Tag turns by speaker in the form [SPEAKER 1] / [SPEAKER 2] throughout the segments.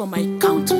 [SPEAKER 1] for my country.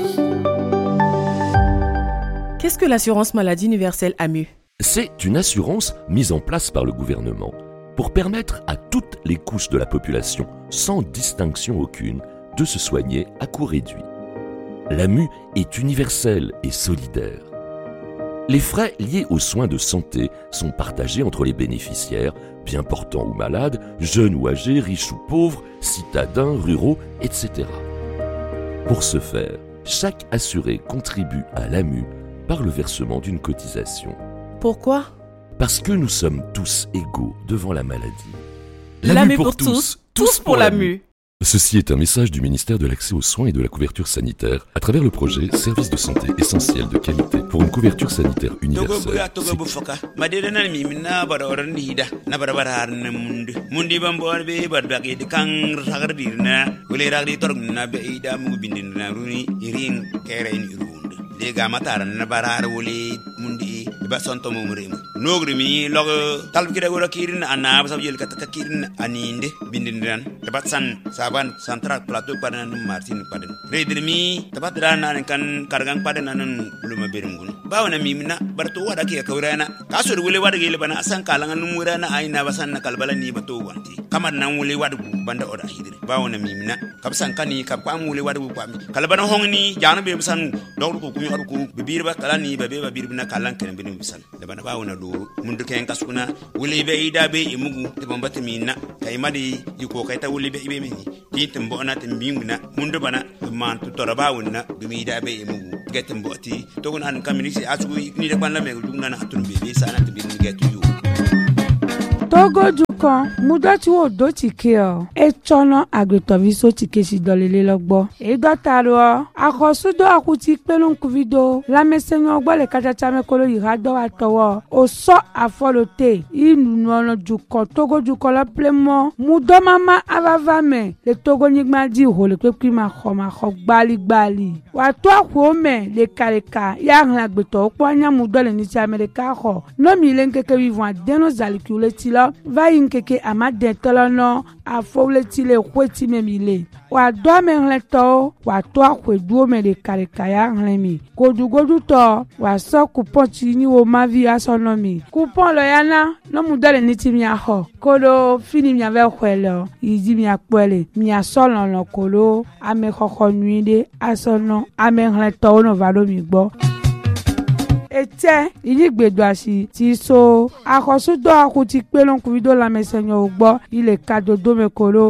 [SPEAKER 2] Qu'est-ce que l'assurance maladie universelle AMU ?
[SPEAKER 3] C'est une assurance mise en place par le gouvernement pour permettre à toutes les couches de la population, sans distinction aucune, de se soigner à coût réduit. L'AMU est universelle et solidaire. Les frais liés aux soins de santé sont partagés entre les bénéficiaires, bien portants ou malades, jeunes ou âgés, riches ou pauvres, citadins, ruraux, etc. Pour ce faire, chaque assuré contribue à l'AMU par le versement d'une cotisation.
[SPEAKER 2] Pourquoi ?
[SPEAKER 3] Parce que nous sommes tous égaux devant la maladie.
[SPEAKER 2] L'AMU pour tous, tous pour l'AMU.
[SPEAKER 3] Ceci est un message du ministère de l'Accès aux soins et de la couverture sanitaire à travers le projet Services de santé essentiels de qualité pour une couverture sanitaire universelle.
[SPEAKER 4] Lega matar na barar wole mundi ba sonto mumrem nogrimi log talbikira gora kirin anab sabjel kataka kirin aninde bindindan tabatsan saban central plateau padan martin padan redrimi tabadran nan kan kargang padan nan luma berungun bawana mimna barto wada ke kawrana kasur wole wada gele bana asan kalangan numurana aina basan na kalbala ni bato wanti kamar nan wole wada banda oda hidre bawana mimna kabsan kani kabam wole wada pami kalbana hongni janu be basan dawru ko arku bibir ba kala ni babe babir bina kalan kan bin misal da bana ba wona do mundu ken kasuna wuli be ida be imugu te bombata minna kay madi yiko kay ta wuli be ibe mini tin bona timbinguna mundu bana man to toraba wonna bimi ida be imugu getem boti to gon an kamini asu ni de ban la me dugna na hatun be sana te bin getu yu
[SPEAKER 5] Togo dukan mudati wo do tike o e chono agretoviso tike si dolele logbo e dotaro akosudo akuti pelun kuvido la mesenyo gbo le kachacha me kolo irado atowo o so afolote inu no dukan Togo dukan la plemo mudo mama avava me le Togo nigma di ho le pepi ma kho gbali wa to akwo me le kareka ya ran agbeto opo anya mudo le ni ti America ho no mi le nkeke vivant deno zalikule ti va yinkeke amade tolono afowleti le kweti memile wa do me hleto wa to akweduo me de karekaya hlemi godugodu to wa so coupon ti ni wo mavi asonomi coupon lo yana no mudale ni ti mi aho kodo fini mi ave kwelo yiji mi apole mi asolon lo kolo ame kokko nuide asono ame hleto no valo mi gbo ete iligbedo asi ti so akosudo akuti pelon kuvido la mesenyo ogbo ile kadodo mekolo